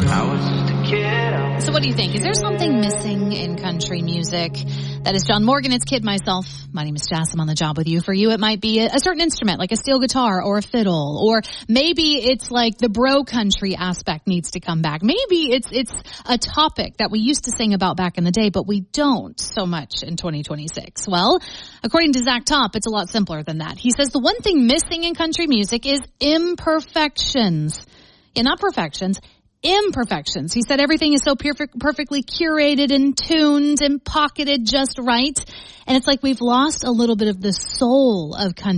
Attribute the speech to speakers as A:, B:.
A: So what do you think? Is there something missing in country music? That is John Morgan. It's Kid myself. My name is Jess. I'm on the job with you. For you, it might be a certain instrument, like a steel guitar or a fiddle, or maybe it's like the bro country aspect needs to come back. Maybe it's a topic that we used to sing about back in the day, but we don't so much in 2026. Well, according to Zach Top, it's a lot simpler than that. He says the one thing missing in country music is imperfections. Yeah, not perfections. Imperfections. He said everything is so perfectly curated and tuned and pocketed just right. And it's like we've lost a little bit of the soul of country.